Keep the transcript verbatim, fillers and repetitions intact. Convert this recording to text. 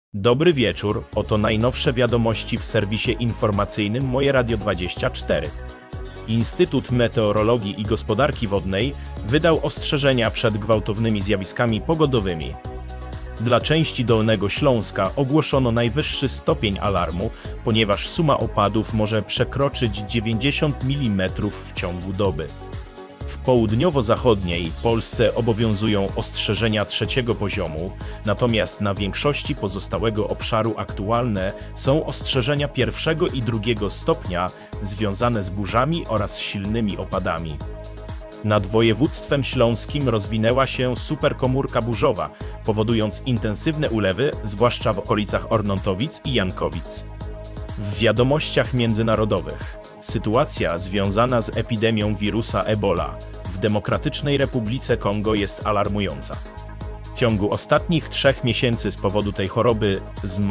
Dobry wieczór, oto najnowsze wiadomości w serwisie informacyjnym Moje Radio dwadzieścia cztery. Instytut Meteorologii i Gospodarki Wodnej wydał ostrzeżenia przed gwałtownymi zjawiskami pogodowymi. Dla części Dolnego Śląska ogłoszono najwyższy stopień alarmu, ponieważ suma opadów może przekroczyć dziewięćdziesiąt milimetrów w ciągu doby. W południowo-zachodniej Polsce obowiązują ostrzeżenia trzeciego poziomu, natomiast na większości pozostałego obszaru aktualne są ostrzeżenia pierwszego i drugiego stopnia związane z burzami oraz silnymi opadami. Nad województwem śląskim rozwinęła się superkomórka burzowa, powodując intensywne ulewy, zwłaszcza w okolicach Ornątowic i Jankowic. W wiadomościach międzynarodowych. Sytuacja związana z epidemią wirusa Ebola w Demokratycznej Republice Kongo jest alarmująca. W ciągu ostatnich trzech miesięcy z powodu tej choroby zmarło